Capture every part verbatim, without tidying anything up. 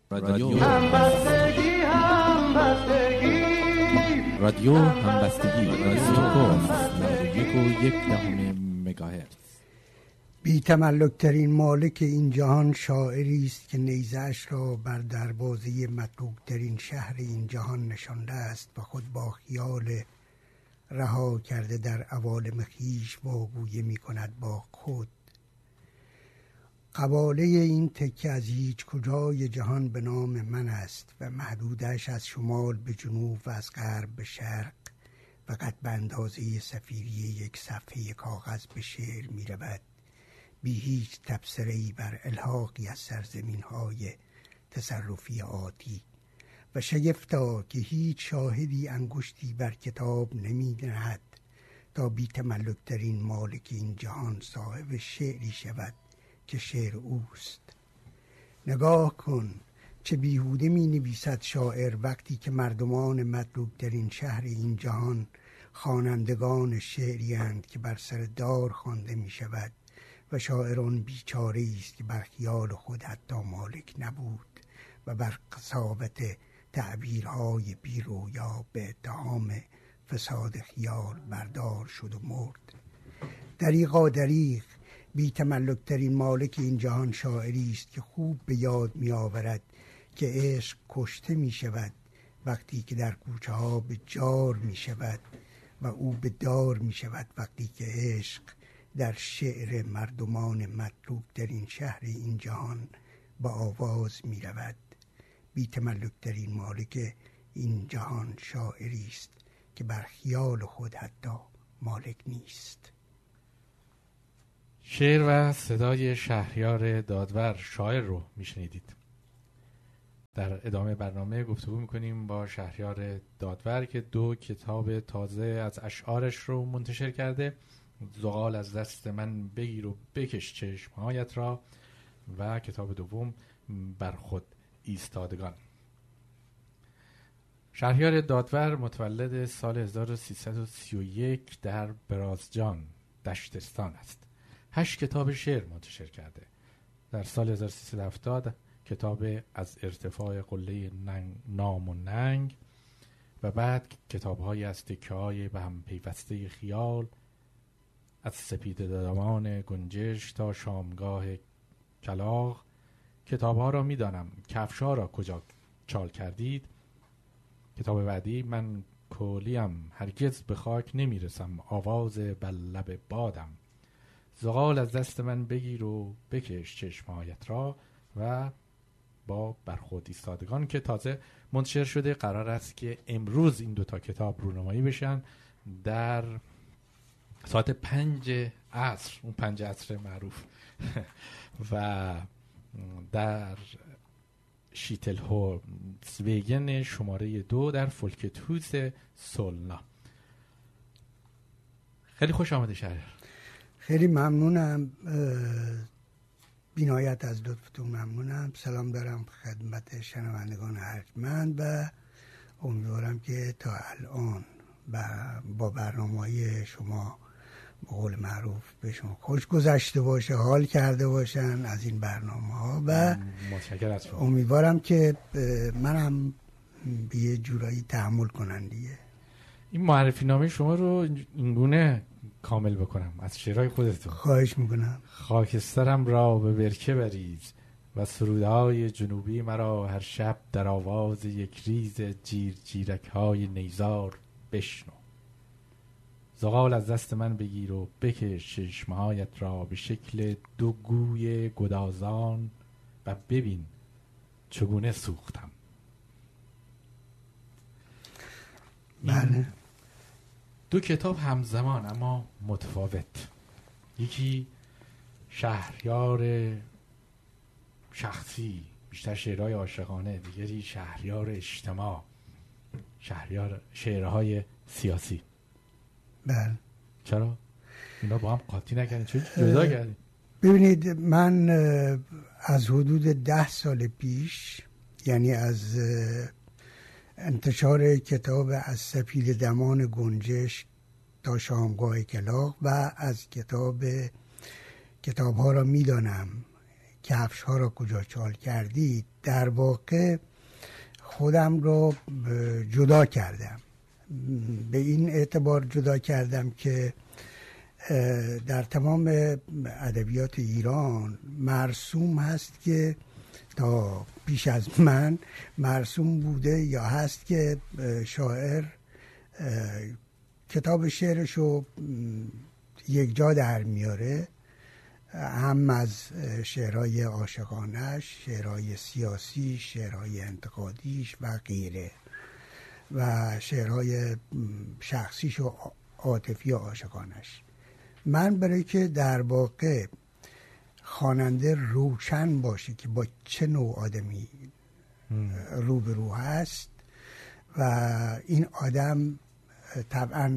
رادیو همبستگی همبستگی رادیو همبستگی رادیو یک و یک دهم مگاهرتز. بی تملک‌ترین مالک این جهان شاعری است که نیزه‌اش را بر دروازه متروک‌ترین شهر این جهان نشانده است و خود با خیال رها کرده در عوالم خویش واگویه می کند با خود. قباله این تکه از هیچ کجای جهان به نام من است و محدودش از شمال به جنوب و از غرب به شرق فقط به اندازه صفیری یک صفحه کاغذ به شعر می رود، بی هیچ تبصره‌ای بر الحاقی از سرزمین‌های تصرفی آتی. و شگفتا که هیچ شاهدی انگشتی بر کتاب نمی نهد تا بی تملک‌ترین مالک این جهان صاحب شعری شود که شعر اوست. نگاه کن چه بیهوده می نویسد شاعر وقتی که مردمان متروک‌ترین شهر این جهان خوانندگان شعری اند که بر سر دار خوانده می شود و شاعران بیچاره است که بر خیال خود حتی مالک نبود و بر قساوت تعبیرهای بی رویا به اتهام فساد خیال بردار شد و مرد. دریغا دریغ بی تملک‌ترین مالک این جهان شاعری است که خوب به یاد می آورد که عشق کشته می شود وقتی که در کوچه ها به جار می شود و او به دار می شود وقتی که عشق در شعر مردمان متروک‌ترین شهر این جهان با آواز می رود. بی تملک‌ترین مالک این جهان شاعری است که بر خیال خود حتی مالک نیست. شعر و صدای شهریار دادور شاعر رو میشنیدید. در ادامه برنامه گفتگو میکنیم با شهریار دادور که دو کتاب تازه از اشعارش رو منتشر کرده: زغال از دست من بگیر و بکش چشمهایت را و کتاب دوم بر خود ایستادگان. شهریار دادور متولد سال هزار و سیصد و سی و یک در برازجان دشتستان است. هشت کتاب شعر منتشر کرده. در سال هزار و سیصد و هفتاد کتاب از ارتفاع قله نام و ننگ و بعد کتاب‌های از تکه‌های به هم پیوسته خیال، از سپید دامان گنجش تا شامگاه کلاغ. کتاب‌ها را می‌دانم، کفش‌ها را کجا چال کردید. کتاب بعدی من کولیم، هرگز به خاک نمی‌رسم، آواز بر لب بادم. زغال از دست من بگیر و بکش چشمهایت را و با برخود ایستادگان که تازه منتشر شده. قرار است که امروز این دوتا کتاب رونمایی بشن در ساعت پنج عصر، اون پنج عصر معروف و در شیتل سویگن شماره دو در فولکتهوز سولنا. خیلی خوش آمده شهریار. خیلی ممنونم، بینایت از لطفتون ممنونم. سلام دارم خدمت شنوندگان ارجمند و امیدوارم که تا الان با برنامه‌های شما به قول معروف به شما خوش گذشته باشه، حال کرده باشن از این برنامه‌ها و امیدوارم که منم به یه جورایی تحمل کنن دیگه. این معرفی نامه شما رو اینگونه کامل بکنم از شعرهای خودتون. خواهش میکنم. خاکسترم را به برکه بریز و سرودهای جنوبی مرا هر شب در آواز یک ریز جیر جیرک های نیزار بشنو. زغال از دست من بگیر و بکش چشمهایت را به شکل دو گوی گدازان و ببین چگونه سوختم. بله. دو کتاب همزمان اما متفاوت. یکی شهریار شخصی، بیشتر شعرهای عاشقانه، دیگری شهریار اجتماع، شهریار شعرهای سیاسی. بله. چرا اینا با هم قاطی نکردین؟ چون جدا کردین؟ ببینید، من از حدود ده سال پیش، یعنی از انتشار کتاب از سپید دامان گنجش تا شامگاه کلاغ و از کتاب کتاب ها را میدانم کفش ها را کجا چال کردید، در واقع خودم را جدا کردم. به این اعتبار جدا کردم که در تمام ادبیات ایران مرسوم هست که تا پیش از من مرسوم بوده یا هست که شاعر کتاب شعرشو یک جا در میاره، هم از شعرهای عاشقانش، شعرهای سیاسی، شعرهای انتقادیش و غیره، و شعرهای شخصیش و عاطفی و عاشقانش. من برای که در واقع خواننده روشن باشه که با چه نوع آدمی روبرو هست و این آدم طبعا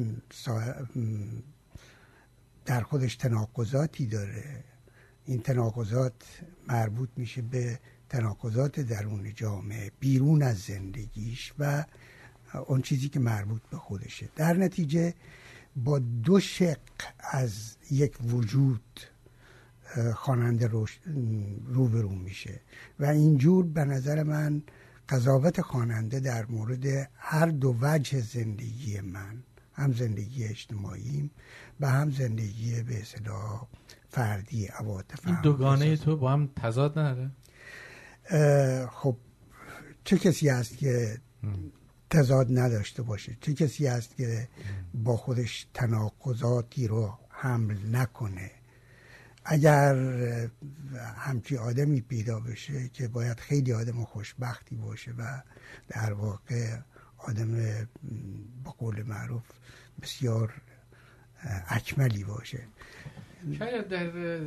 در خودش تناقضاتی داره، این تناقضات مربوط میشه به تناقضات درون جامعه، بیرون از زندگیش و اون چیزی که مربوط به خودشه. در نتیجه با دو شق از یک وجود خواننده روبرو میشه و اینجور به نظر من قضاوت خواننده در مورد هر دو وجه زندگی من، هم زندگی اجتماعیم و هم زندگی به اصطلاح فردی عواطف، این دوگانه تو با هم تضاد نداره؟ خب چه کسی هست که تضاد نداشته باشه؟ چه کسی هست که با خودش تناقضاتی رو حمل نکنه؟ اگر همچی آدمی پیدا بشه که باید خیلی آدم خوشبختی باشه و در واقع آدم با قول معروف بسیار اکملی باشه. شاید در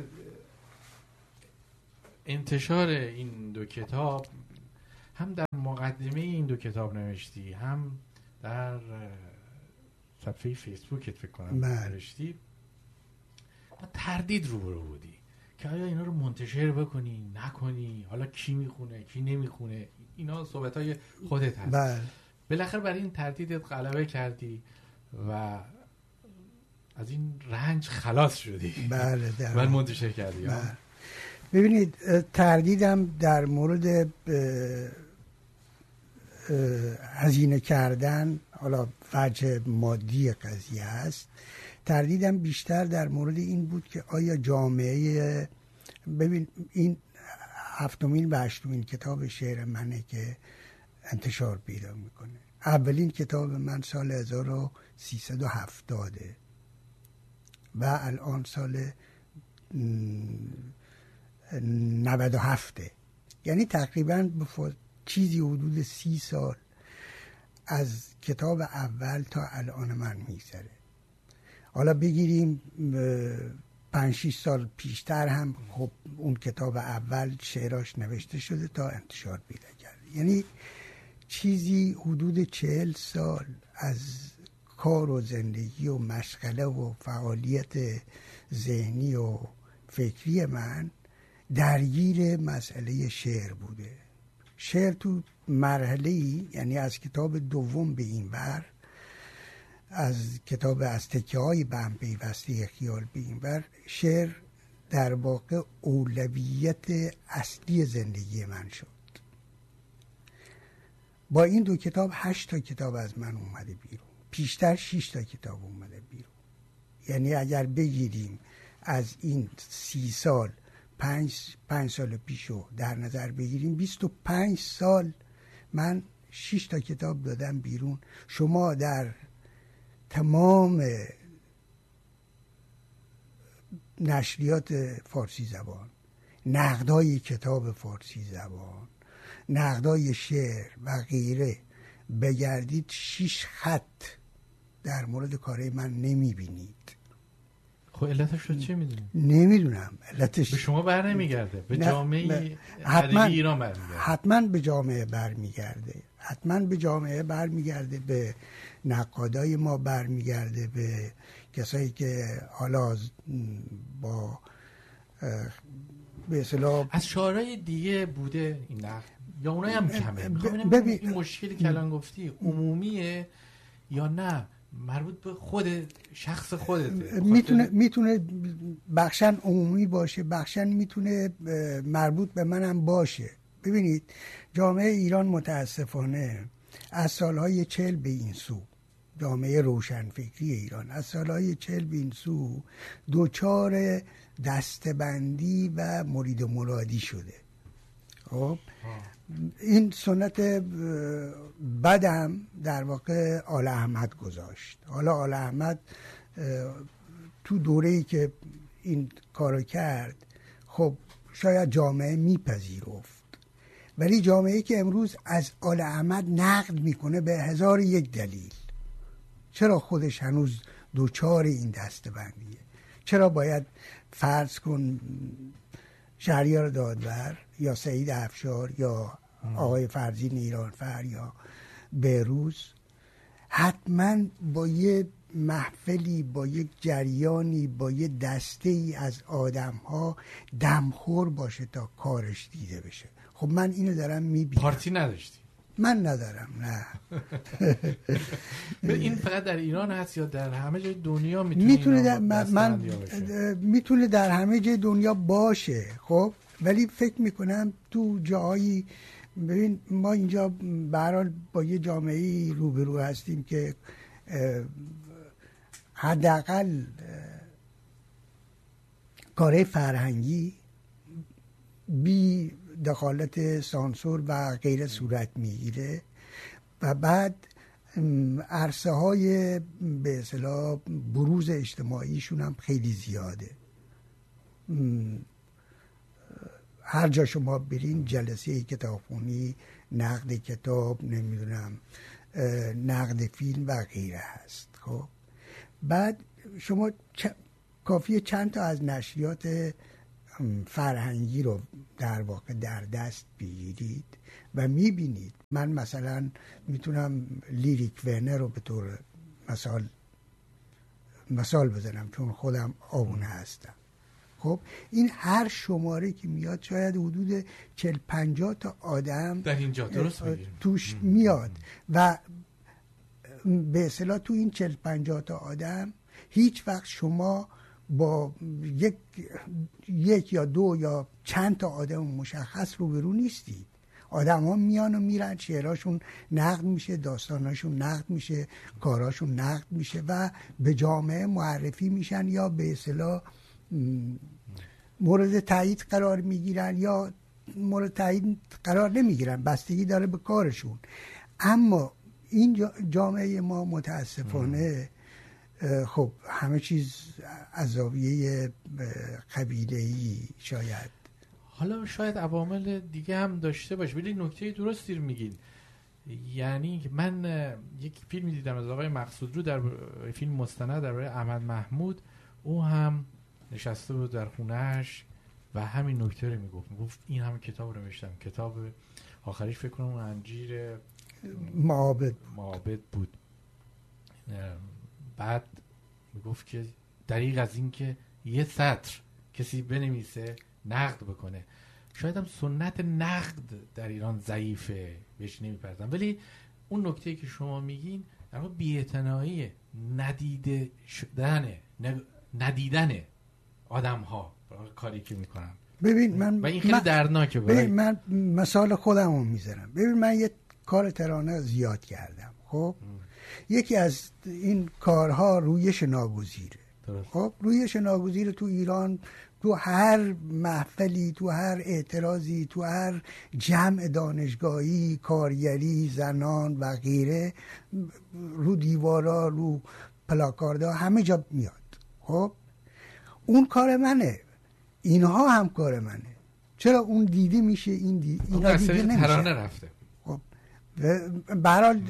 انتشار این دو کتاب، هم در مقدمه این دو کتاب نوشتی، هم در صفحه فیسبوکت فکر کنم نوشتی، با تردید روبرو بودی که آیا اینا رو منتشر بکنی نکنی، حالا کی میخونه کی نمیخونه، اینا صحبت‌های خودت هست. بله. بالاخره برای این تردیدت غلبه کردی و از این رنج خلاص شدی. بله در و منتشر کردی. بله. ببینید تردیدم در مورد هزینه کردن، حالا وجه مادی قضیه است، تردیدم بیشتر در مورد این بود که آیا جامعه، ببین این هفتمین و هشتمین کتاب شعر منه که انتشار پیدا میکنه. اولین کتاب من سال هزار و سیصد و هفتاد و الان سال نود و هفت، یعنی تقریبا به چیزی حدود سی سال از کتاب اول تا الان من میگذره. حالا بگیریم پنج شیش سال پیشتر هم خب اون کتاب اول شعراش نوشته شده تا انتشار پیدا کرده، یعنی چیزی حدود چهل سال از کار و زندگی و مشغله و فعالیت ذهنی و فکری من درگیر مسئله شعر بوده. شعر تو مرحله‌ای، یعنی از کتاب دوم به این ور، از کتاب از تکه های به هم پیوسته خیال به این ور، شعر در واقع اولویت اصلی زندگی من شد. با این دو کتاب هشت تا کتاب از من اومده بیرون، پیشتر شش تا کتاب اومده بیرون. یعنی اگر بگیریم از این سی سال پنج, پنج سال پیشو در نظر بگیریم، بیست و پنج سال من شش تا کتاب دادم بیرون. شما در تمام نشریات فارسی زبان، نقدای کتاب فارسی زبان، نقدای شعر و غیره بگردید، شش خط در مورد کارهای من نمیبینید. خب علتش رو چه میدونی؟ نمیدونم علتش. به شما بر نمیگرده، به جامعه ادبی ایران برمیگرده. حتما به جامعه برمیگرده، حتما به جامعه برمیگرده، به نقادای ما برمیگرده، به کسایی که حالا با به اصطلاح از شاعرای دیگه بوده این نقد یا اونایی هم کمه؟ ببین این مشکلی که الان گفتی عمومیه یا نه مربوط به خود شخص خودته. میتونه میتونه بخشن عمومی باشه، بخشن میتونه مربوط به منم باشه. ببینید جامعه ایران متاسفانه از سالهای چهل به این سو، جامعه روشنفکری ایران از سالهای چهل به این سو دوچار دستبندی و مرید مرادی شده. خب این سنت بدم در واقع آل احمد گذاشت. حالا آل احمد تو دوره‌ای که این کارو کرد خب شاید جامعه میپذیرفت، ولی جامعه‌ای که امروز از آل احمد نقد میکنه به هزار یک دلیل، چرا خودش هنوز دوچار این دستبندیه؟ چرا باید فرض کن شهریار دادور یا سعید افشار یا آقای فرزین ایرانفر یا بهروز حتما با یه محفلی، با یک جریانی، با یه دسته ای از آدم ها دمخور باشه تا کارش دیده بشه؟ خب من اینو دارم میبینم. پارتی نداشتی؟ من ندارم، نه. این فقط در ایران هست یا در همه جای دنیا میتونه میتونه در من, من میتونه در همه جای دنیا باشه. خب ولی فکر میکنم تو جایی، ببین ما اینجا به هر حال با یه جامعه‌ای روبرو هستیم که حداقل کار فرهنگی بی دخالت سانسور و غیر صورت میگیره و بعد عرصه های به اصطلاح بروز اجتماعیشون هم خیلی زیاده. هر جا شما برین جلسه کتابخونی، نقد کتاب، نمیدونم نقد فیلم و غیره هست. خب بعد شما چ... کافیه چند تا از نشریات فرهنگی رو در واقع در دست بگیرید و میبینید. من مثلا میتونم لیریک ورنر رو به طور مثال مثال بزنم چون خودم آبونه هستم. خب این هر شماره که میاد شاید حدود چهل پنجاه تا آدم در اینجا درست توش میاد و به اصطلاح تو این چهل پنجاه تا آدم هیچ وقت شما با یک یک یا دو یا چند تا آدم مشخص روبرو نیستید. آدم ها میان و میرن، شعرهاشون نقد میشه، داستاناشون نقد میشه، کاراشون نقد میشه و به جامعه معرفی میشن یا به اصطلاح مورد تایید قرار میگیرن یا مورد تایید قرار نمیگیرن، بستگی داره به کارشون. اما این جامعه ما متاسفانه خب همه چیز از زاویه قبیله‌ای شاید، حالا شاید عوامل دیگه هم داشته باشه، ولی نکته درستی رو میگین. یعنی من یک فیلم دیدم از آقای مقصودلو، در فیلم مستند درباره احمد محمود، او هم نشسته بود در خونهش و همین نکته رو میگفت. میگفت این هم کتاب رو نوشتم، کتاب آخریش فکر کنم انجیر معابد معابد بود. بعد میگفت که دریغ از این که یه سطر کسی بنویسه نقد بکنه. شاید هم سنت نقد در ایران ضعیفه، بهش نمیپردازن. ولی اون نکته‌ای که شما میگین در واقع بی‌اعتنایی، ندیده شدن، ندیدن آدم‌ها کاری که میکنن. ببین من و این خیلی دردناکه. ببین من مثال خودم رو میذارم. ببین من یه کار ترانه زیاد کردم. خب یکی از این کارها رویش ناگزیره. خب رویش ناگزیره تو ایران، تو هر محفلی، تو هر اعتراضی، تو هر جمع دانشگاهی، کارگری، زنان و غیره، رو دیوارا، رو پلاکاردا، همه جا میاد. خب اون کار منه، اینها هم کار منه. چرا اون دیده میشه، این دی... اینا دیده نمیشه؟ ترانه رفته. خب به هر حال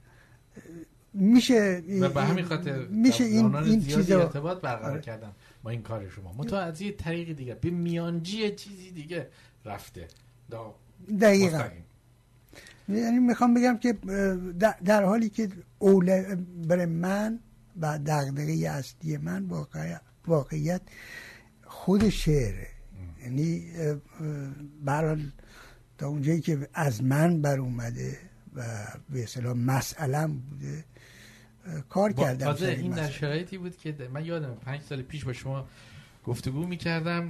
میشه و به همین خاطر میشه این این چیزا ارتباط برقرار کردم با این کار شما. متو از یه طریق دیگه به میانجی چیزی دیگه رفته. دقیقاً. یعنی میخوام بگم که در حالی که اوله برای من و دغدغه اصلی من واقعیت واقعیت خود شعره. یعنی برای تا اونجایی که از من بر اومده و به اصطلاح مسئله‌ام بوده، کار کردم. تازه این در شرایطی بود که من یادم پنج سال پیش با شما گفتگو میکردم،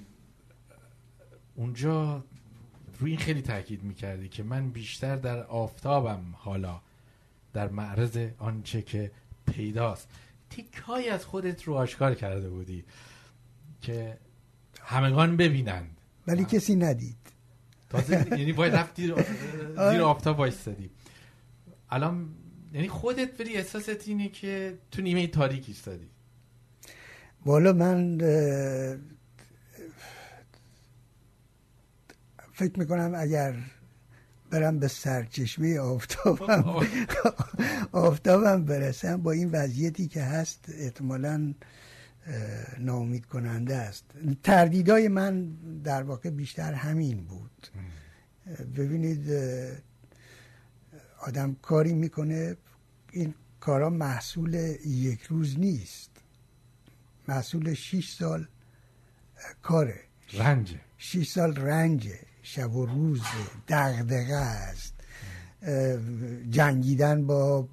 اونجا روی این خیلی تاکید میکردی که من بیشتر در آفتابم، حالا در معرض آنچه که پیداست. تیکایی از خودت رو آشکار کرده بودی که همگان ببینند ولی کسی ندید. تازه یعنی باید رفت دیر, دیر آفتاب وایستادی. الان یعنی خودت بری احساست اینه که تو نیمه تاریک ایستادی. والا من فکر میکنم اگر برم به سرچشمه آفتابم آفتابم برسم، با این وضعیتی که هست احتمالاً ناامید کننده است. تردیدای من در واقع بیشتر همین بود. ببینید آدم کاری میکنه، این کارا محصول یک روز نیست، محصول شش سال کاره، رنجه، شش سال رنجه، شب و روز دغدغه است، جنگیدن با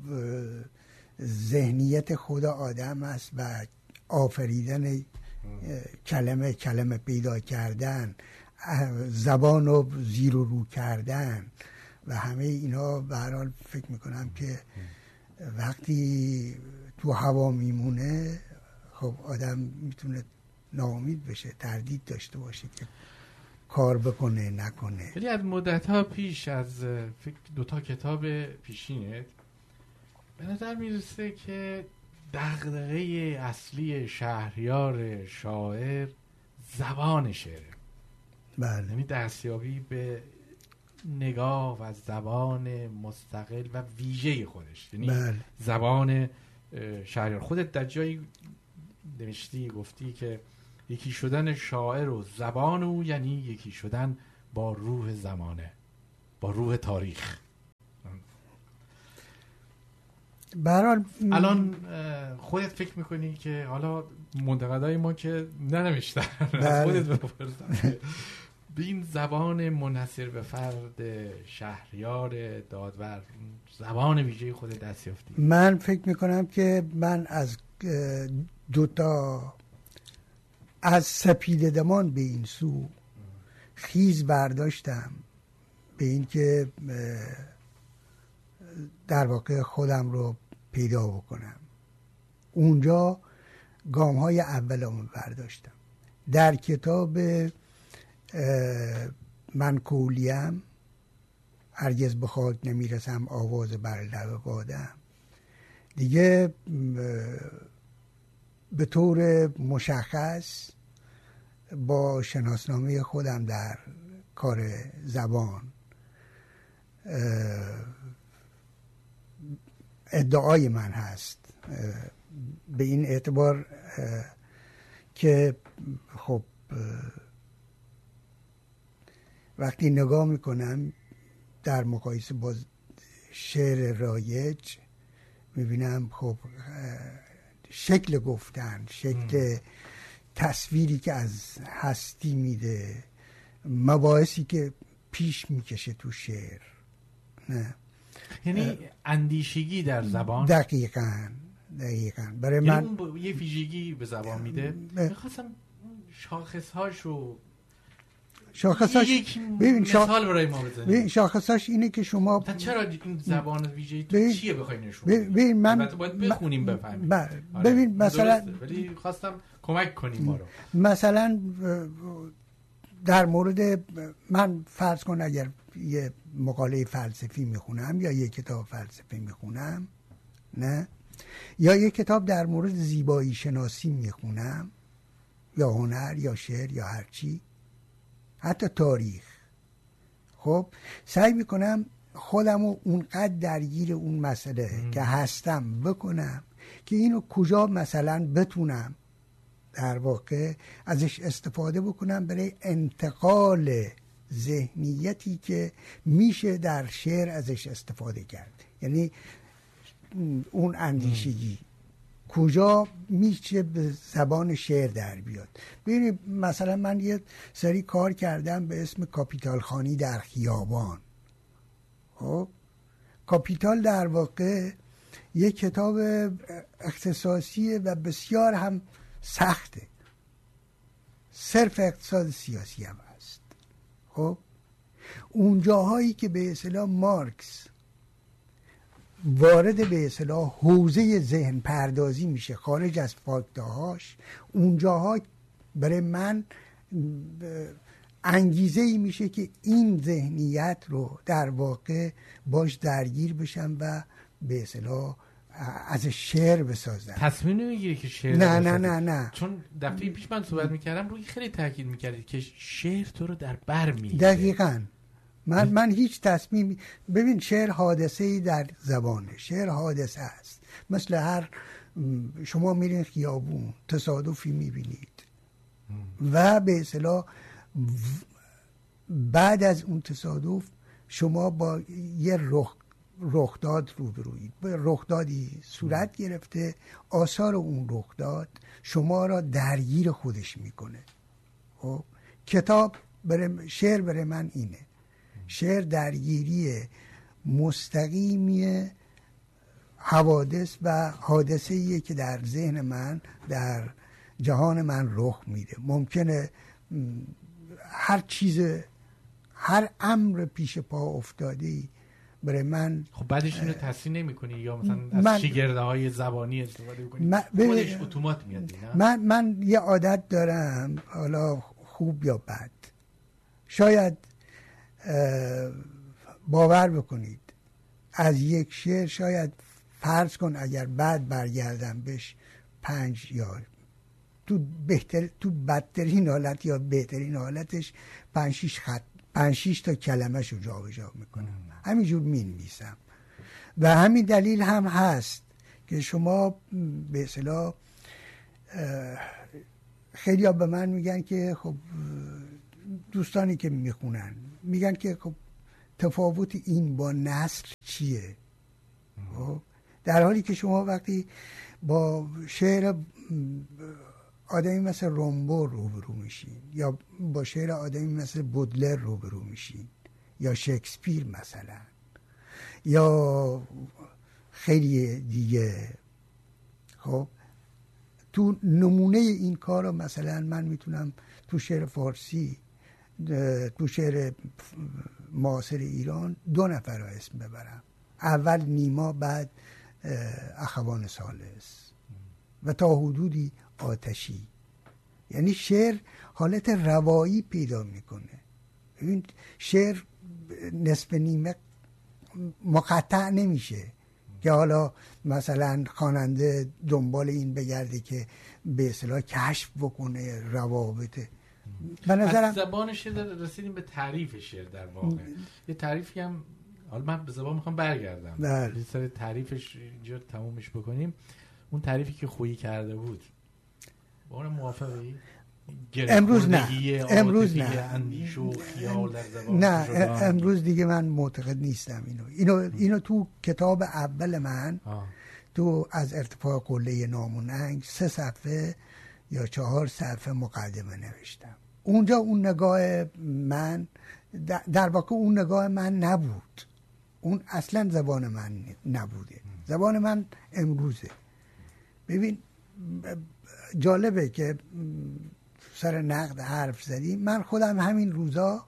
ذهنیت خود آدم است و آفریدن کلمه کلمه پیدا کردن، زبان رو زیر و رو کردن و همه اینا. به هر حال فکر میکنم که وقتی تو هوا میمونه خب آدم میتونه ناامید بشه، تردید داشته باشه که کار بکنه نکنه. ولی از مدت‌ها پیش، از فکر دوتا کتاب پیشینت، به نظر میرسه که دغدغه اصلی شهریار شاعر زبان شعره. بله. یعنی دستیابی به نگاه و زبان مستقل و ویژه خودش، یعنی بله. زبان شهریار. خودت در جایی نوشتی، گفتی که یکی شدن شاعر و زبان او یعنی یکی شدن با روح زمانه، با روح تاریخ. برحال الان خودت فکر میکنی که حالا منتقدای ما که ننوشتن از خودت بپرسن به این زبان منحصر به فرد شهریار دادور، زبان ویژه خودت دست یافتی؟ من فکر میکنم که من از دوتا، از سپیده‌دمان به این سو خیز برداشتم به این که در واقع خودم رو پیدا بکنم. اونجا گام های اولمو برداشتم. در کتاب من کولیم، هرگز به خاک نمیرسم آواز بر لب بادم، دیگه به طور مشخص با شناسنامه خودم در کار زبان ادعای من هست، به این اعتبار که خب وقتی نگاه میکنم در مقایسه با شعر رایج، میبینم خب شکل گفتن، شکل تصویری که از هستی میده، مباحثی که پیش میکشه تو شعر، نه یعنی اندیشگی در زبان. دقیقاً دقیقاً برای یعنی من اون یه ویژگی به زبان میده. میخواستم شاخصهاشو شاخصاش یک ببین مثال شا... برای ما بزنید. ببین شاخصاش اینه که شما چرا این زبان ویژه تو ببین... چیه بخوای نشون بدی؟ ببین من البته باید بخونیم بفهمیم. ب... ببین مثلا ولی خواستم کمک کنیم ما رو. مثلا در مورد من فرض کن اگر یه مقاله فلسفی میخونم یا یه کتاب فلسفی میخونم، نه، یا یه کتاب در مورد زیبایی شناسی میخونم یا هنر یا شعر یا هرچی، حتی تاریخ، خب سعی میکنم خودم رو اونقدر درگیر اون مسئله ام. که هستم بکنم که اینو کجا مثلا بتونم در واقع ازش استفاده بکنم برای انتقال ذهنیتی که میشه در شعر ازش استفاده کرد. یعنی اون اندیشگی کجا میشه به زبان شعر در بیاد. ببینید مثلا من یه سری کار کردم به اسم کاپیتال خانی در خیابان. خب کاپیتال در واقع یک کتاب اختصاصیه و بسیار هم سخته، صرف اقتصاد سیاسی هم هست. خب اون جاهایی که به اصطلاح مارکس وارد به اصطلاح حوزه ذهن پردازی میشه خارج از فاکتاهاش، اون جاها برای من انگیزه ای میشه که این ذهنیت رو در واقع باش درگیر بشم و به اصطلاح از شعر بسازم. تصمیم نمیگیری که شعر نه نه نه نه چون دفعه پیش من صحبت میکردم روی خیلی تاکید میکردی که شعر تو رو در بر میگیره. دقیقاً من من هیچ تصمیم، ببین شعر حادثه‌ای در زبانه، شعر حادثه است، مثل هر شما میرین خیابون تصادفی میبینید و به اصطلاح بعد از اون تصادف شما با یه رخ رخداد روبرویید، رخدادی صورت گرفته، آثار اون رخداد شما را درگیر خودش میکنه. خب کتاب برای شعر برای من اینه، شعر درگیری مستقیمی حوادث و حادثه‌ایه که در ذهن من در جهان من رخ میده. ممکنه هر چیز، هر امر پیش پا افتاده‌ای برای من. خب بعدش اینو تصحیح نمی‌کنی یا مثلا از شیگرده‌های زبانی استفاده می‌کنی؟ خودش اتومات میاد. من من یه عادت دارم، حالا خوب یا بد، شاید باور بکنید از یک شعر شاید فرض کن اگر بعد برگردم بهش پنج یا تو بهتر تو بدترین حالت یا بهترین حالتش پنج شیش خط پنج شیش تا کلمه شو جا به جا میکنم، همینجور مینویسم. و همین دلیل هم هست که شما به اصطلاح خیلی ها به من میگن که خب دوستانی که میخونن میگن که خب تفاوت این با نثر چیه؟ خب در حالی که شما وقتی با شعر آدمی مثل رومبو روبرو میشین یا با شعر آدمی مثل بودلر روبرو میشین یا شکسپیر مثلا یا خیلی دیگه، خب تو نمونه این کار رو مثلا من میتونم تو شعر فارسی، تو شعر معاصر ایران دو نفر رو اسم ببرم، اول نیما، بعد اخوان ثالث و تا حدودی آتشی. یعنی شعر حالت روایی پیدا میکنه. ببین شعر نصف نیمه مقطع نمیشه که حالا مثلا خواننده دنبال این بگرده که به اصطلاح کشف بکنه روابط. به نظرم از زبان شعر رسیدیم به تعریف شعر. در واقع یه تعریفی هم، حالا من به زبان میخوام برگردم یه سر تعریفش اینجا تمومش بکنیم. اون تعریفی که خویی کرده بود با اون موافقی؟ امروز نه، امروز نه، اندیش و خیال در زبان نه، امروز دیگه من معتقد نیستم اینو. اینو اینو تو کتاب اول من آه. تو از ارتفاع قله نام و ننگ سه صفحه یا چهار صفحه مقدمه نوشتم. اونجا اون نگاه من در واقع اون نگاه من نبود، اون اصلا زبان من نبوده، زبان من امروزه. ببین جالبه که سر نقد حرف زدیم، من خودم همین روزا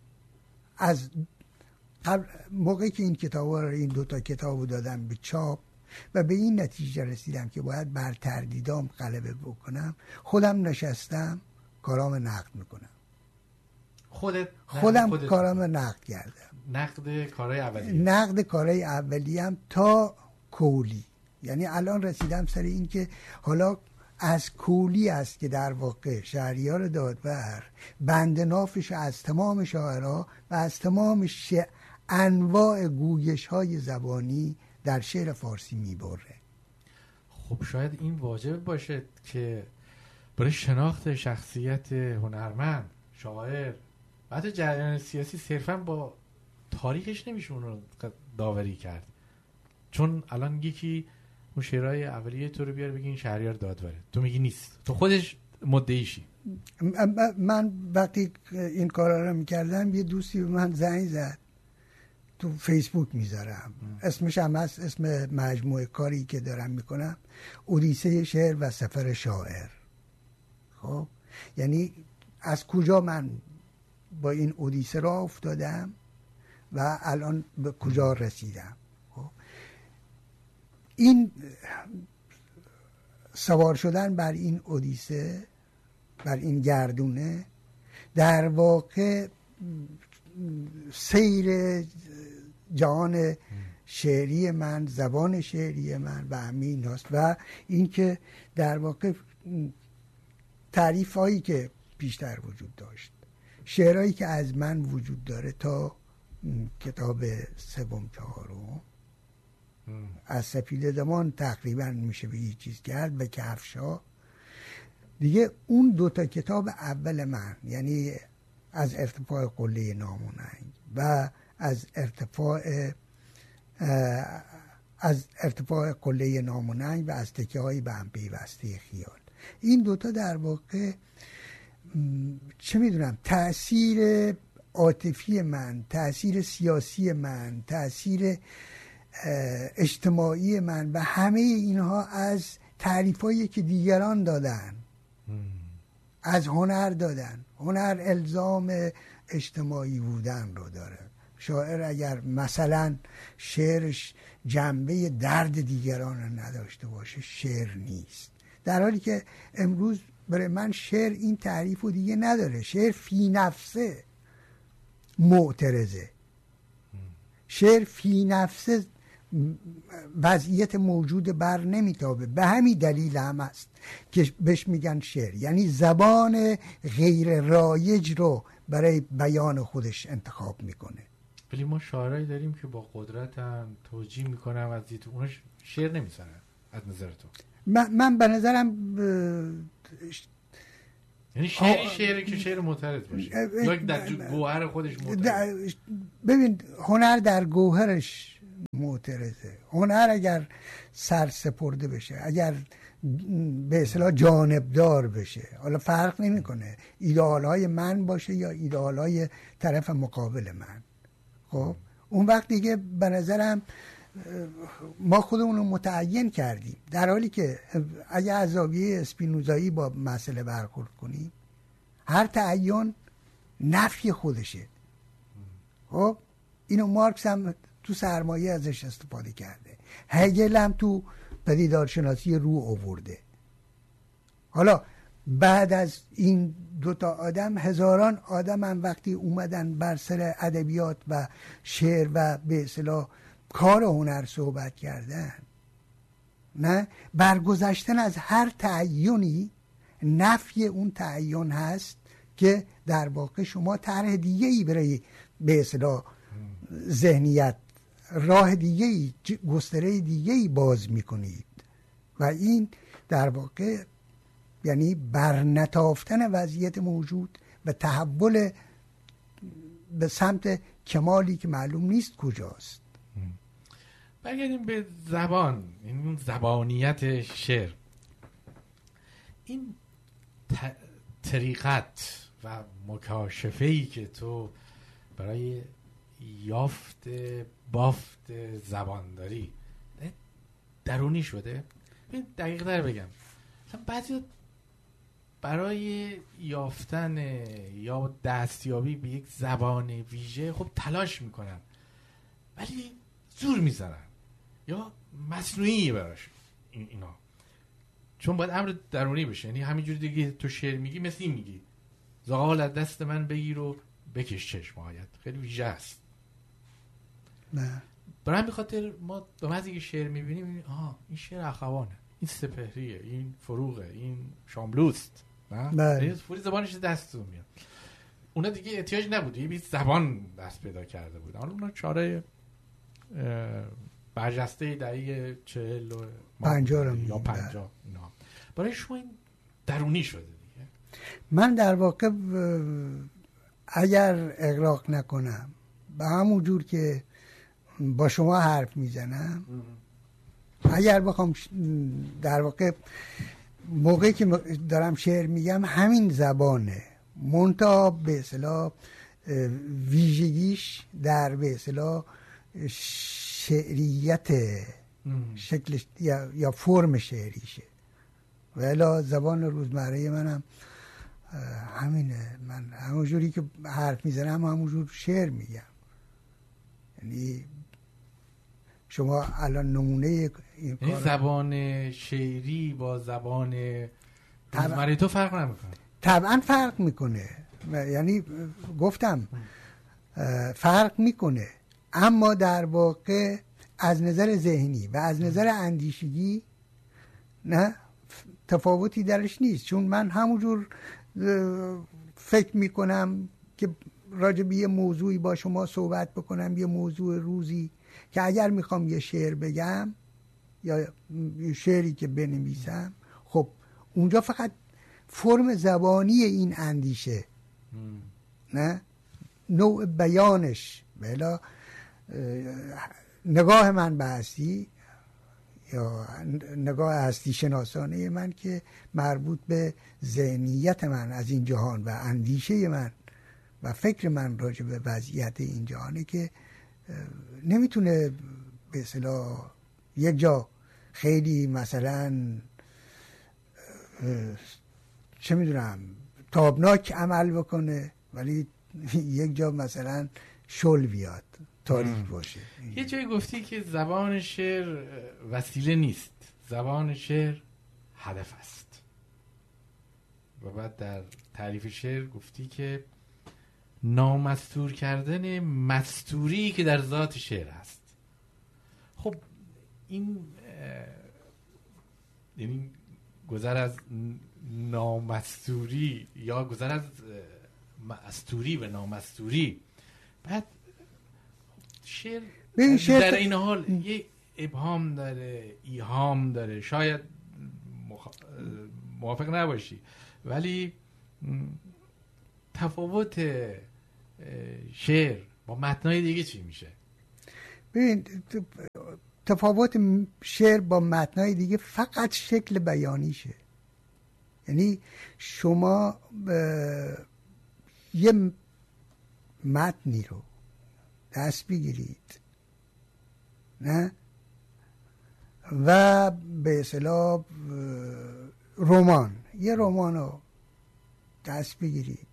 از قبل موقعی که این کتابا رو این دوتا کتابو دادم به چاپ و به این نتیجه رسیدم که باید بر تردیدام غلبه بکنم، خودم نشستم کارام نقد میکنم. خودت خودم خودت کارام نقد کردم، نقد کارهای اولیه، نقد کارهای اولیه‌ام تا کولی. یعنی الان رسیدم سر این که حالا از کولی است که در واقع شهریار دادور بند نافش از تمام شاعرها و از تمام ش... انواع گویش های زبانی در شعر فارسی میبره. خب شاید این واجب باشه که برای شناخت شخصیت هنرمند، شاعر، حتی جریان سیاسی صرفا با تاریخش نمیشه اون رو داوری کرد. چون الان یکی اون شعرهای اولیه تو رو بیاره بگی این شهریار دادوره، تو میگی نیست، تو خودش مدعیشی. من وقتی این کارا رو میکردم یه دوستی به من زنگ زد تو فیسبوک میذارم. اسمش هم هست، اسم مجموعه کاری که دارم میکنم اودیسه شعر و سفر شاعر. خب یعنی از کجا من با این اودیسه را افتادم و الان به کجا رسیدم. خب این سوار شدن بر این اودیسه، بر این گردونه، در واقع سیر جهان شعری من، زبان شعری من و همین هست. و اینکه در واقع تعریف هایی که پیشتر وجود داشت، شعرهایی که از من وجود داره تا کتاب سوم چهارم از سفید زمان تقریبا میشه به یه چیز کرد، به کفشا دیگه. اون دوتا کتاب اول من، یعنی از ارتفاع قله ناموننگ و از ارتفاع از ارتفاع قله ناموننگ و از تکه های به هم پیوسته خیال، این دوتا در واقع چه میدونم تأثیر عاطفی من، تأثیر سیاسی من، تأثیر اجتماعی من و همه اینها از تعریفایی که دیگران دادن از هنر دادن. هنر الزام اجتماعی بودن رو داره. شاعر اگر مثلا شعرش جنبه درد دیگران رو نداشته باشه شعر نیست، در حالی که امروز برای من شعر این تعریف رو دیگه نداره. شعر فی نفسه معترضه، شعر فی نفسه وضعیت موجود بر نمیتابه. به همین دلیل هم است که بهش میگن شعر، یعنی زبان غیر رایج رو برای بیان خودش انتخاب میکنه. ولی ما شاعرایی داریم که با قدرت هم توجیه میکنن و از دید اونش شعر نمیزنن. از نظر تو؟ من, من به نظرم یعنی شعری شعری که شعر معترض باشه یا در گوهر خودش معترض. ببین هنر در گوهرش معترضه. هنر اگر سرسپرده بشه، اگر به اصطلاح جانبدار بشه، حالا فرق نمیکنه ایدئال های من باشه یا ایدئال های طرف مقابل من، خب اون وقت دیگه به نظرم ما خودمون رو متعین کردیم، در حالی که اگه از زاویه اسپینوزایی با مسئله برخورد کنیم هر تعین نفی خودشه. خب اینو مارکس هم تو سرمایه ازش استفاده کرده، هگل هم تو پدیدارشناسی روح آورده. حالا بعد از این دوتا آدم هزاران آدم هم وقتی اومدن بر سر ادبیات و شعر و به اصطلاح کار هنر صحبت کردن، نه برگذشتن از هر تعیینی نفی اون تعیین هست که در واقع شما طرح دیگه‌ای برای به اصطلاح ذهنیت، راه دیگه‌ای، گستره دیگه‌ای باز میکنید و این در واقع یعنی برنتافتن وضعیت موجود و تحول به سمت کمالی که معلوم نیست کجاست. برگردیم به زبان، این زبانیت شعر، این ت... طریقت و مکاشفه‌ای که تو برای یافت بافت زبان داری درونی شده؟ دقیق در بگم، بعضی برای یافتن یا دستیابی به یک زبان ویژه خب تلاش میکنن ولی زور میزنن یا مصنوعی براش این اینا، چون باید امر درونی بشه. یعنی همینجوری دیگه تو شعر میگی مثل این میگی زغال از دست من بگیر و بکش چشمهایت، خیلی ویژه است. نه برای همین خاطر ما به محضی که شعر میبینیم آها این شعر اخوانه، این سپهریه، این فروغه، این شاملوست، نه فوری زبانش دستتون میاد. اونا دیگه احتیاج نبود، یه بیت زبان دست پیدا کرده بود. حالا اونا چاره برجسته دهه چهل و پنجاه یا پنجاه اینا برای شما این درونی شده دیگه. من در واقع اگر اغراق نکنم به همون جور که با شما حرف میزنم، اگر بخوام در واقع موقعی که دارم شعر میگم همین زبانه، منتها به اصطلاح ویژگیش در به اصطلاح شعریت شکل یا, یا فرم شعریشه. ولی زبان روزمره منم همینه. من همونجوری که حرف میزنم همونجور شعر میگم. یعنی شما الان نمونه این کار زبان شعری با زبان روزمره تو فرق نمیکنه؟ طبعا فرق میکنه. یعنی گفتم فرق میکنه، اما در واقع از نظر ذهنی و از نظر اندیشگی نه تفاوتی درش نیست. چون من همونجور فکر میکنم که راجع به یه موضوعی با شما صحبت بکنم، یه موضوع روزی، که اگر میخوام یه شعر بگم یا یه شعری که بنویسم، خب اونجا فقط فرم زبانی این اندیشه نه نوع بیانش، بلا نگاه من به هستی یا نگاه هستی شناسانه من که مربوط به ذهنیت من از این جهان و اندیشه من و فکر من راجع به وضعیت این جهانه، که نمیتونه به اصطلاح یک جا خیلی مثلا چه میدونم تابناک عمل بکنه ولی یک جا مثلا شل بیاد، تاریک باشه. یه جایی گفتی که زبان شعر وسیله نیست، زبان شعر هدف است. و بعد در تعریف شعر گفتی که نامستور کردن مستوری که در ذات شعر است. خب این یعنی گذر از نامستوری یا گذر از مستوری به نامستوری. بعد شعر در این حال یک ابهام داره، ایهام داره. شاید موافق نباشی، ولی تفاوت شعر با متنای دیگه چی میشه؟ ببین تفاوت شعر با متنای دیگه فقط شکل بیانیشه. یعنی شما یه متنی رو دست بگیرید نه و به اصطلاح رمان، یه رمان رو دست بگیرید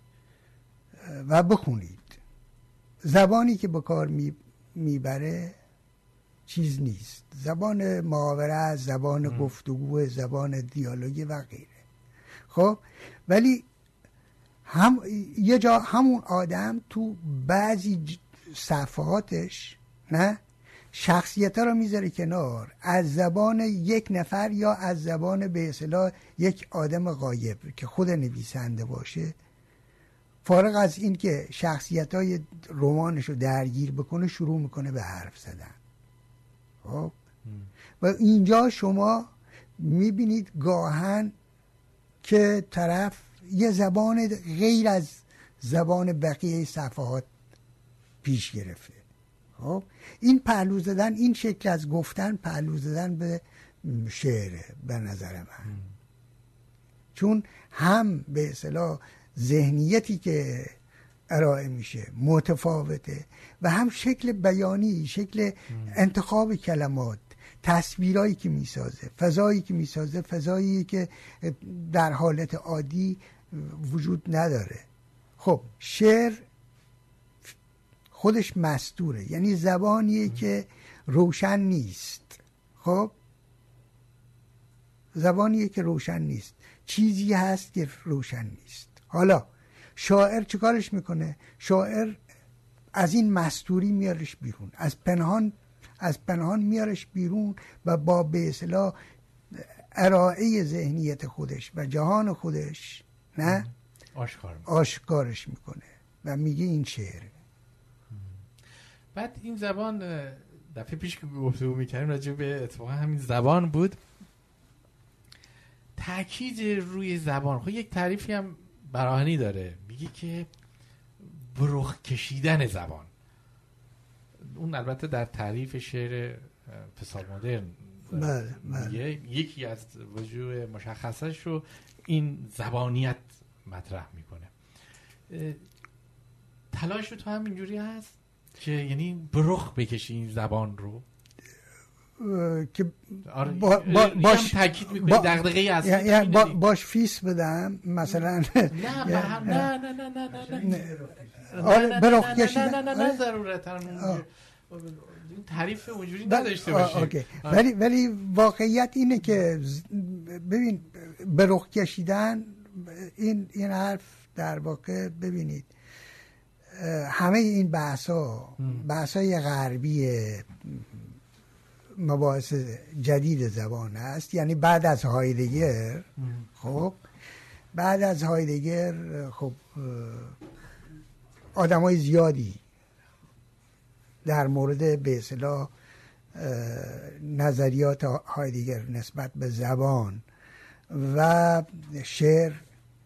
و بخونید، زبانی که به کار می میبره چیز نیست، زبان محاوره، زبان ام. گفتگو، زبان دیالوگی و غیره. خب ولی هم یه جا همون آدم تو بعضی صفحاتش نه شخصیت ها رو میذاره کنار، از زبان یک نفر یا از زبان به اصطلاح یک آدم غایب که خود نویسنده باشه، فارغ از این که شخصیت های رمانش رو درگیر بکنه، شروع میکنه به حرف زدن. خب و اینجا شما میبینید گاهن که طرف یه زبان غیر از زبان بقیه صفحات پیش گرفته. خب این پهلو زدن، این شکل از گفتن پهلو زدن به شعره به نظر من. چون هم به اصطلاح ذهنیتی که ارائه میشه متفاوته و هم شکل بیانی، شکل انتخاب کلمات، تصویرایی که میسازه، فضایی که میسازه، فضایی که در حالت عادی وجود نداره. خب شعر خودش مستوره، یعنی زبانیه که روشن نیست. خب زبانیه که روشن نیست، چیزی هست که روشن نیست. حالا شاعر چیکارش میکنه؟ شاعر از این مستوری میارش بیرون، از پنهان از پنهان میارش بیرون و با به اصطلاح ارائه ذهنیت خودش و جهان خودش نه آشکار آشکارش میکنه و میگه این شعره. بعد این زبان دفعه پیش که گفتگو میکردیم راجع به اتفاقا همین زبان بود، تاکید روی زبان. خب یک تعریفی هم براهنی داره، میگه که برخ کشیدن زبان. اون البته در تعریف شعر فساد مدرن بله بله. یکی از وجوه مشخصش رو این زبانیت مطرح میکنه. تلاش تو هم اینجوری هست؟ که یعنی برخ بکشی این زبان رو که آره با با باش تاکید می‌کنی دغدغه اصلی یعنی با باش فیس بدم مثلا نه نه نه نه نه نه آره برخ کشیدن نه نه نه ضرورتاً این تعریف اونجوری نداشته باشه. ولی ولی واقعیت اینه که ببین برخ کشیدن این این حرف در واقع ببینید همه این بحثا بحثای غربی مباحث جدید زبان است. یعنی بعد از هایدگر خب بعد از هایدگر خب آدمای زیادی در مورد به اصطلاح نظریات هایدگر نسبت به زبان و شعر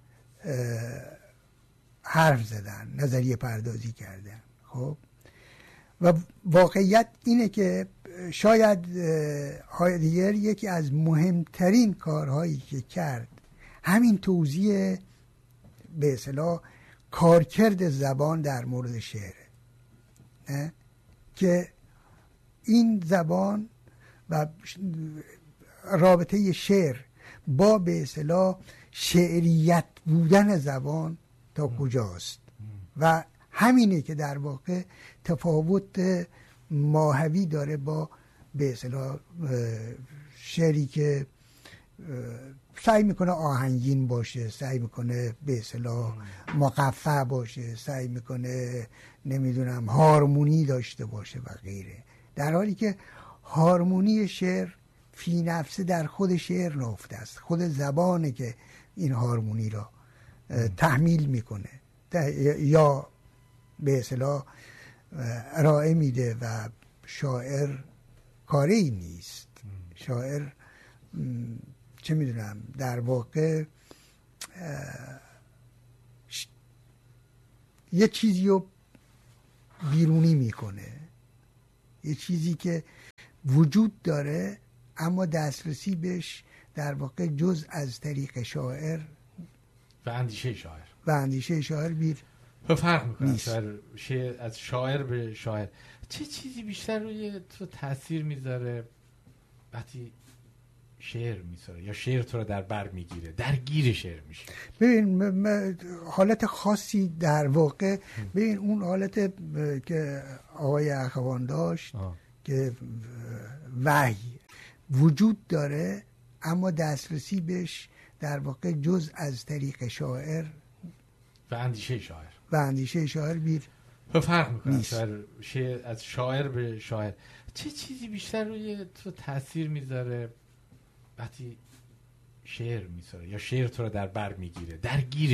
حرف زدن، نظریه پردازی کردن. خب و واقعیت اینه که شاید هایدگر یکی از مهمترین کارهایی که کرد همین توزیع به اصطلاح کارکرد زبان در مورد شعره، نه؟ که این زبان و رابطه شعر با به اصطلاح شعریت بودن زبان تا کجاست و همینه که در واقع تفاوت ماهوی داره با به اصطلاح شعری که سعی میکنه آهنگین باشه، سعی میکنه به اصطلاح مقفع باشه، سعی میکنه نمیدونم هارمونی داشته باشه و غیره، در حالی که هارمونی شعر فی نفسه در خود شعر نهفته است. خود زبانه که این هارمونی را تحمیل میکنه یا به اصطلاح ارائه میده و شاعر کاری نیست. شاعر چه میدونم در واقع یه چیزی رو بیرونی میکنه، یه چیزی که وجود داره اما دسترسی بهش در واقع جز از طریق شاعر و اندیشه شاعر و اندیشه شاعر بیر فرق میکنه. شاعر شعر از شاعر به شاعر چه چیزی بیشتر روی تو تاثیر میذاره وقتی شعر میذاره یا شعر تو رو در بر میگیره، درگیر شعر میشه؟ ببین حالت خاصی در واقع، ببین اون حالت که آقای اخوان داشت آه. که وحی وجود داره اما دسترسی بهش در واقع جز از طریق شاعر و اندیشه شاعر و اندیشه شاعر بیر فرق میکنه. شاعر شعر از شاعر به شاعر چه چیزی بیشتر روی تو تاثیر میذاره وقتی شعر میذاره یا شعر تو رو در بر میگیره، درگیر